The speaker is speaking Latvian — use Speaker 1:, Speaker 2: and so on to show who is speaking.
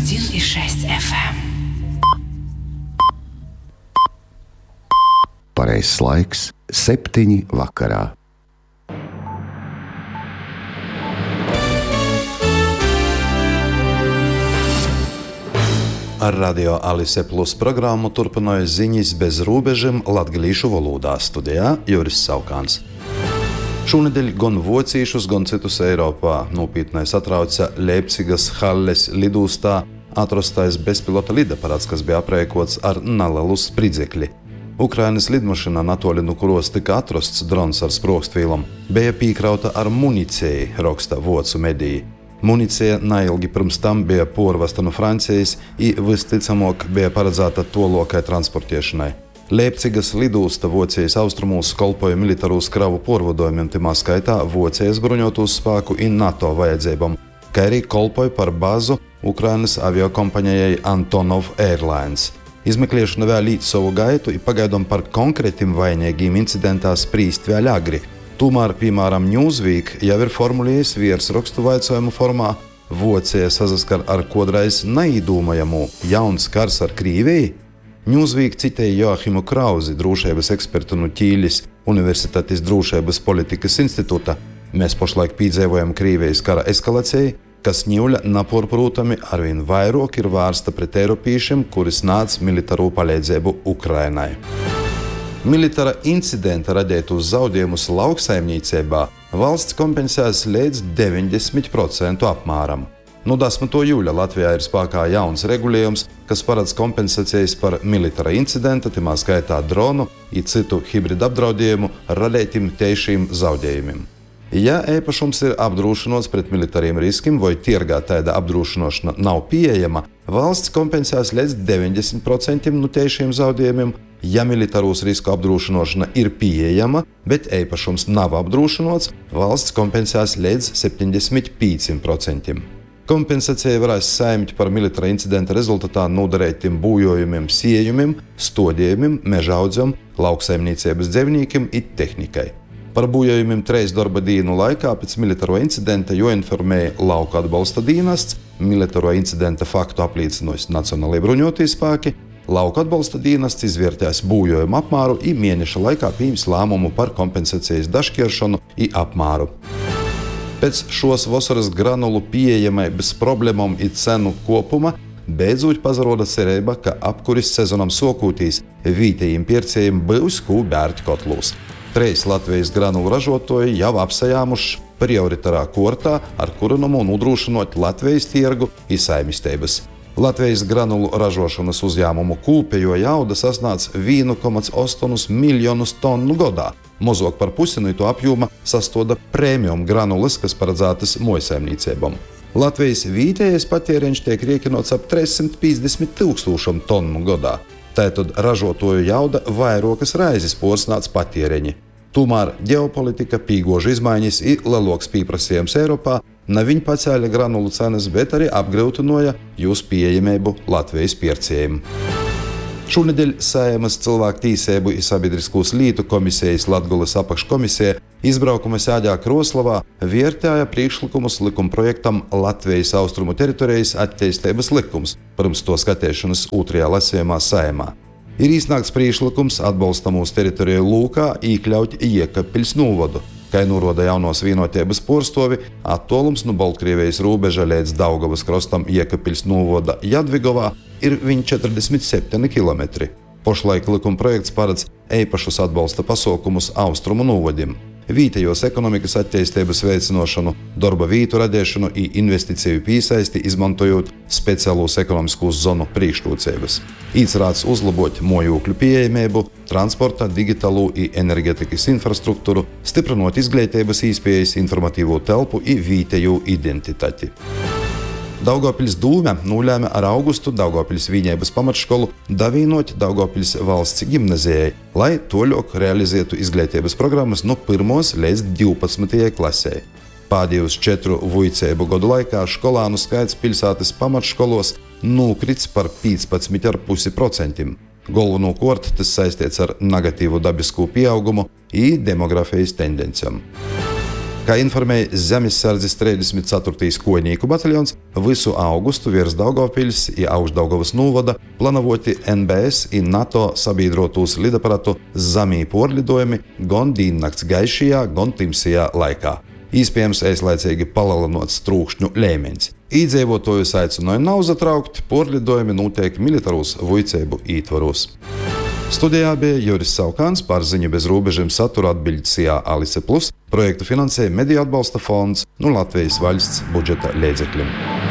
Speaker 1: 101,6 FM.
Speaker 2: Pareizs laiks 7 vakarā.
Speaker 3: Ar Radio Alise Plus programmu turpināja ziņas bez robežām latgalīšu valodā. Studijā Juris Saukāns. Šonedēļ gan vocīšus, gan citus Eiropā nopietnai satrauca Leipzigas Halles lidostā atrastais bezpilota lidaparāts, kas bija aprēkots ar nelielu spridzekli. Ukrainas lidmašīnā natoli no kuros tika atrasts drons ar sprogstvielām, bija pīkrauta ar municiju, raksta vācu mediji. Municija neilgi pirms tam bija porvesta no Francijas i visticamāk bija paredzēta tolokai transportēšanai. Leipzigas lidosta Vācijas austrumos kalpoja militārūs kravu porvadojumiem, timā skaitā Vācijas bruņotos spēku un NATO vajadzībām, kā arī kalpoja par bāzu Ukrainas aviokompaņijai Antonov Airlines. Izmeklēšana vēl līdz savu gaitu i pagaidām par konkrētiem vainīgiem incidentā sprīst vēl agri. Tomēr, piemēram, Newsweek jau ir formulējis virsrakstu vaicojumu formā Vācija sazaskar ar kodreiz neīdūmajamu jauns kars ar Krīviju. Newsweek citēja Joachimu Krauzi, drošības ekspertu no Ķīļas Universitātes drošības politikas institūta. Mēs pašlaik piedzīvojam Krīvijas kara eskalāciju, kas ņūļa napārprotami arvien vairāk ir vērsta pret eiropiešiem, kuri sniedz militāro palīdzību Ukrainai. Militāra incidenta radītos zaudējumus lauksaimniecībā valsts kompensēs līdz 90% apmēram. No 10. jūļa Latvijā ir spēkā jauns regulējums, kas paredz kompensācijas par militāra incidenta, timā skaitā dronu un citu hibridu apdraudējumu radītiem tiešiem zaudējumiem. Ja īpašums ir apdrošinots pret militāriem riskiem vai tirgā tāda apdrošinošana nav pieejama, valsts kompensēs līdz 90% no tiešiem zaudējumiem. Ja militāros risku apdrošinošana ir pieejama, bet īpašums nav apdrošinots, valsts kompensēs līdz 75%. Kompensācija varēs saņemt par militāra incidenta rezultātā nodarītiem bojājumiem, sējumiem, stodījumiem, mežaudzam, lauksaimniecības dzīvniekiem un tehnikai. Par bojājumiem 3 darba dienu laikā pēc militāro incidenta jāinformē lauka atbalsta dienests, militāro incidenta faktu apliecinās Nacionālajie bruņotie spēki, lauka atbalsta dienests izvērtēs bojājumu apmēru un mēneša laikā pieņems lēmumu par kompensācijas dažkāršanu un apmēru. Pēc šos vasaras granulu pieejamības problēmām un cenu kopuma beidzot pazaroda cerība, ka apkuris sezonam sokūtīs vietējiem pircējiem būs ko bērt kotlūs. 3 Latvijas granulu ražotāji jau apsajāmuši prioritārā kārtā, ar kuru nodrošinot Latvijas tirgu un saimniecības. Latvijas granulu ražošanas uzņēmumu kopējo jauda sasniedz 1,8 miljonus tonu gadā. Mazāk par pusi no to apjoma sastāda premium granulas, kas paredzētas mājsaimniecībām. Latvijas vietējais patēriņš tiek rēķināts ap 350,000 tonu gadā. Tātad ražotāju jauda vairākas reizes pārsniedz patēriņu. Tomēr ģeopolitika, pīgoša izmaiņas un lielāks pieprasījums Eiropā ne viņi pacēla granulu cenas, bet arī apgrūtināja jūsu pieejamību Latvijas pircējiem. Šonedēļ Saeimas cilvēku tīsību un sabiedriskos lietu komisijas Latgules apakškomisija izbraukuma sēdē Kroslavā vērtēja priekšlikumus likumprojektam Latvijas austrumu teritorijas attīstības likums, pirms to skatīšanas 2. lasījumā Saeimā. Ir iznākts priekšlikums atbalstamūs teritoriju lūkā iekļaut Jēkabpils novadu, kā norāda jaunos vienotības porstovi, attālums no Baltkrievijas robeža līdz Daugavas krastam Jēkabpils novada Jadvigovā ir 47 km. Pašlaik likumprojekts paredz īpašus atbalsta pasaukumus austrumu novadim, vietējos ekonomikas attīstības veicināšanu, darba vietu radīšanu un investīciju pīsaisti, izmantojot speciālos ekonomiskos zonu priekšrocības. Īcerēts uzlabot mājokļu pieejamību, transporta, digitālo un enerģetikas infrastruktūru, stiprinot izglītības iespējas, informatīvo telpu un vietējo identitāti. Daugavpils dūme nolēma ar augustu Daugavpils Vīņēbas pamatškolu davīnot Daugavpils valsts gimnazijai, lai toļok realizētu izglītības programmas no 1. līdz 12. klasē. Pēdējos 4 vuicēbu gadu laikā skolānu skaits pilsētas pamatškolos nokrits par 15,5%. Galvenokārt tas saistīts ar negatīvu dabisko pieaugumu un demografijas tendencēm. Kā informēja Zemesardzes 34. Kojnīku bataljons, visu augustu virs Daugavpiļs i Augšdaugavas novada planavoti NBS i NATO sabiedrotūs lidaparatu zamī porlidojumi gan dīnnakts gaišajā, gan timsajā laikā. Īspējams, eislaicīgi palielinots trūkšņu līmenis. Iedzīvotājus aicināja nav zatraukt, porlidojumi notiek militāros vojcību ietvaros. Studijā bija Juris Saukāns, par ziņu bez robežiem satura atbiļdsijā Alice Plus. Projektu finansēja Mediju atbalsta fonds no Latvijas valsts budžeta līdzekļiem.